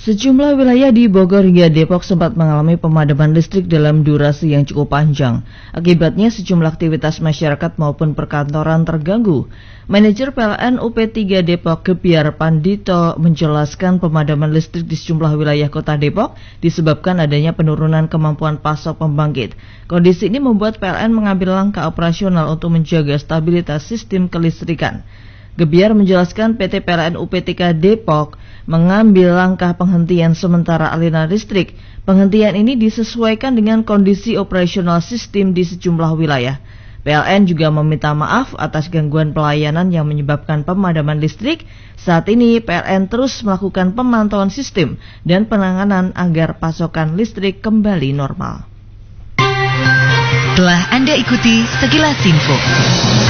Sejumlah wilayah di Bogor hingga Depok sempat mengalami pemadaman listrik dalam durasi yang cukup panjang. Akibatnya sejumlah aktivitas masyarakat maupun perkantoran terganggu. Manajer PLN UP3 Depok Gebiar Pandito menjelaskan pemadaman listrik di sejumlah wilayah kota Depok disebabkan adanya penurunan kemampuan pasok pembangkit. Kondisi ini membuat PLN mengambil langkah operasional untuk menjaga stabilitas sistem kelistrikan. Gebiar menjelaskan PT PLN UP3 Depok mengambil langkah penghentian sementara aliran listrik. Penghentian ini disesuaikan dengan kondisi operasional sistem di sejumlah wilayah. PLN juga meminta maaf atas gangguan pelayanan yang menyebabkan pemadaman listrik. Saat ini PLN terus melakukan pemantauan sistem dan penanganan agar pasokan listrik kembali normal. Telah Anda ikuti Sekilas Info.